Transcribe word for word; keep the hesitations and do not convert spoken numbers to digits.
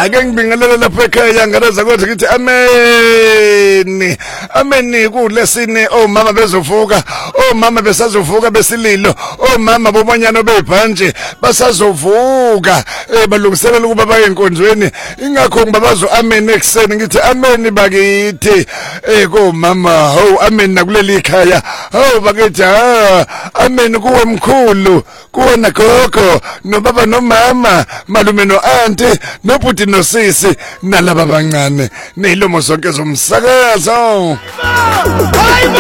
ake ngibingelela lapha ekhaya ngaraza kodwa ngithi amen amen kulesine omama bezovuka omama besazovuka besililo omama bomanyano bebhanje basazovuka eh balungiselela ukuba baye enkonzweni ingakho ngibabazo amen ekseni ngithi amen bakithi eh ko mama ho amen nakuleli ekhaya ho bakithi ha amen kuwe mkhulu kuwe nagogo nobaba nomama malume no auntie nobhuti nosisi nalaba abancane nezilomo zonke zomsakazo.